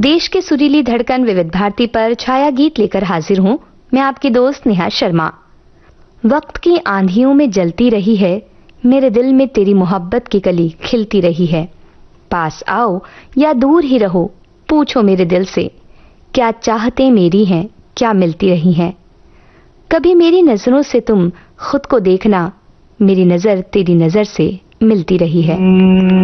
देश के सुरीली धड़कन विविध भारती पर छाया गीत लेकर हाजिर हूं मैं आपकी दोस्त नेहा शर्मा। वक्त की आंधियों में जलती रही है, मेरे दिल में तेरी मोहब्बत की कली खिलती रही है। पास आओ या दूर ही रहो, पूछो मेरे दिल से, क्या चाहते मेरी हैं, क्या मिलती रही हैं। कभी मेरी नजरों से तुम खुद को देखना, मेरी नजर तेरी नजर से मिलती रही है।